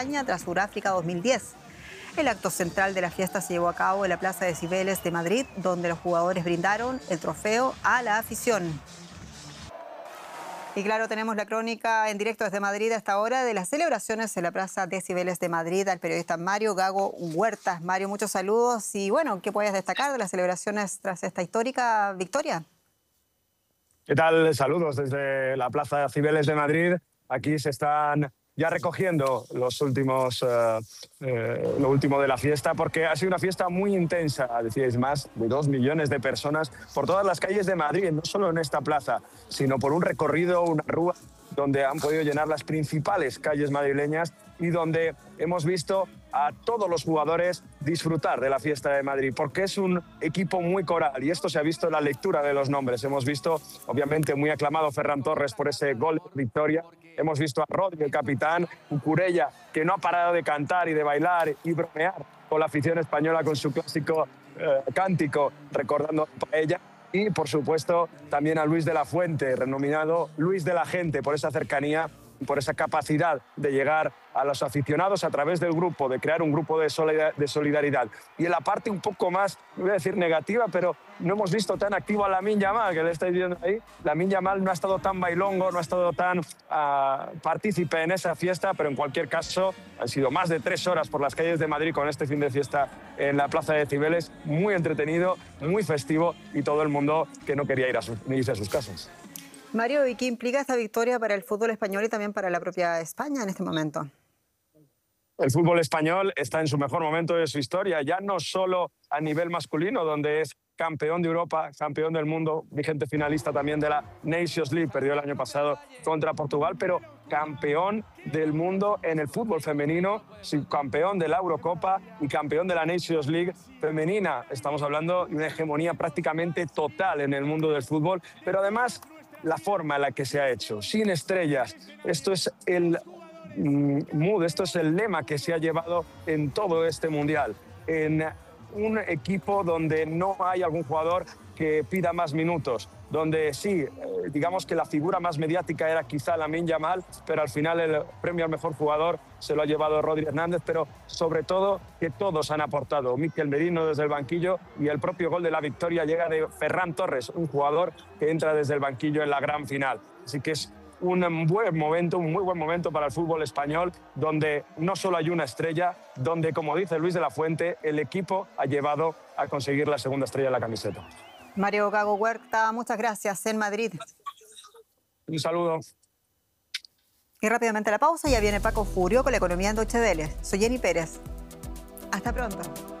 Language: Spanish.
España tras Sudáfrica 2010. El acto central de la fiesta se llevó a cabo en la Plaza de Cibeles de Madrid, donde los jugadores brindaron el trofeo a la afición. Y claro, tenemos la crónica en directo desde Madrid a esta hora de las celebraciones en la Plaza de Cibeles de Madrid al periodista Mario Gago Huertas. Mario, muchos saludos y bueno, ¿qué puedes destacar de las celebraciones tras esta histórica victoria? ¿Qué tal? Saludos desde la Plaza Cibeles de Madrid. Aquí se están ya recogiendo lo último de la fiesta, porque ha sido una fiesta muy intensa, decíais, más de 2 millones de personas por todas las calles de Madrid, no solo en esta plaza, sino por un recorrido, una rúa, donde han podido llenar las principales calles madrileñas y donde hemos visto a todos los jugadores disfrutar de la fiesta de Madrid, porque es un equipo muy coral y esto se ha visto en la lectura de los nombres. Hemos visto, obviamente, muy aclamado Ferran Torres por ese gol de victoria. Hemos visto a Rodri, el capitán, Cucurella, que no ha parado de cantar y de bailar y bromear con la afición española con su clásico cántico, recordando a ella. Y, por supuesto, también a Luis de la Fuente, renominado Luis de la Gente, por esa cercanía, por esa capacidad de llegar a los aficionados a través del grupo, de crear un grupo de solidaridad. Y en la parte un poco más, no voy a decir negativa, pero no hemos visto tan activo a Lamine Yamal, que le estáis viendo ahí. Lamine Yamal no ha estado tan bailongo, no ha estado tan partícipe en esa fiesta, pero en cualquier caso han sido más de 3 horas por las calles de Madrid con este fin de fiesta en la Plaza de Cibeles, muy entretenido, muy festivo y todo el mundo que no quería irse a sus casas. Mario, ¿y qué implica esta victoria para el fútbol español y también para la propia España en este momento? El fútbol español está en su mejor momento de su historia, ya no solo a nivel masculino, donde es campeón de Europa, campeón del mundo, vigente finalista también de la Nations League, perdió el año pasado contra Portugal, pero campeón del mundo en el fútbol femenino, campeón de la Eurocopa y campeón de la Nations League femenina. Estamos hablando de una hegemonía prácticamente total en el mundo del fútbol, pero además la forma en la que se ha hecho, sin estrellas. Esto es el mood, esto es el lema que se ha llevado en todo este mundial. En un equipo donde no hay algún jugador que pida más minutos, donde sí, digamos que la figura más mediática era quizá Lamine Yamal, pero al final el premio al mejor jugador se lo ha llevado Rodri Hernández, pero sobre todo que todos han aportado. Mikel Merino desde el banquillo y el propio gol de la victoria llega de Ferran Torres, un jugador que entra desde el banquillo en la gran final. Así que es un buen momento, un muy buen momento para el fútbol español, donde no solo hay una estrella, donde, como dice Luis de la Fuente, el equipo ha llevado a conseguir la segunda estrella en la camiseta. Mario Gago Huertas, muchas gracias en Madrid. Un saludo. Y rápidamente la pausa, ya viene Paco Furio con la economía en Deutsche Welle. Soy Jenny Pérez. Hasta pronto.